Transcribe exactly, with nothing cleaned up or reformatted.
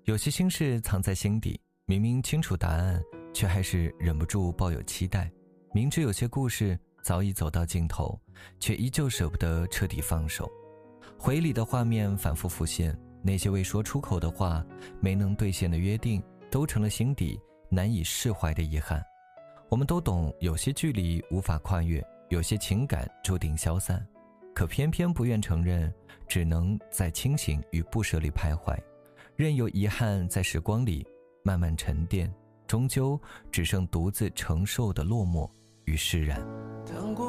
有些心事藏在心底，明明清楚答案，却还是忍不住抱有期待。明知有些故事早已走到尽头，却依旧舍不得彻底放手。回忆里的画面反复浮现，那些未说出口的话，没能兑现的约定，都成了心底难以释怀的遗憾。我们都懂，有些距离无法跨越，有些情感注定消散，可偏偏不愿承认，只能在清醒与不舍里徘徊，任由遗憾在时光里慢慢沉淀，终究只剩独自承受的落寞与释然。